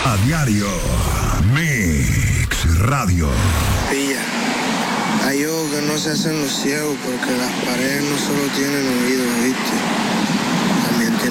A diario, Mix Radio. Pilla, hay ojos que no se hacen los ciegos porque las paredes no solo tienen oídos, ¿viste?